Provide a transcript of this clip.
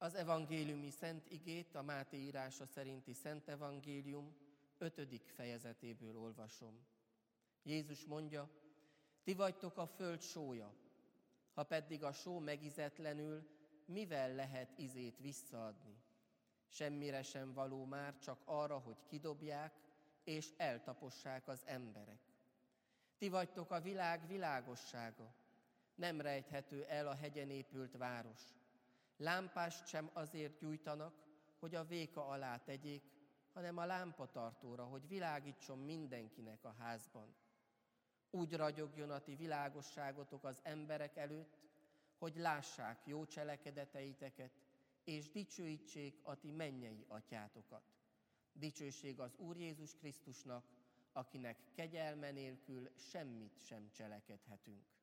Az evangéliumi szent igét a Máté írása szerinti Szent Evangélium 5. fejezetéből olvasom. Jézus mondja, ti vagytok a föld sója, ha pedig a só megizetlenül, mivel lehet ízét visszaadni? Semmire sem való már, csak arra, hogy kidobják és eltapossák az emberek. Ti vagytok a világ világossága, nem rejthető el a hegyen épült város. Lámpást sem azért gyújtanak, hogy a véka alá tegyék, hanem a lámpatartóra, hogy világítson mindenkinek a házban. Úgy ragyogjon a ti világosságotok az emberek előtt, hogy lássák jó cselekedeteiteket, és dicsőítsék a ti mennyei atyátokat. Dicsőség az Úr Jézus Krisztusnak, akinek kegyelme nélkül semmit sem cselekedhetünk.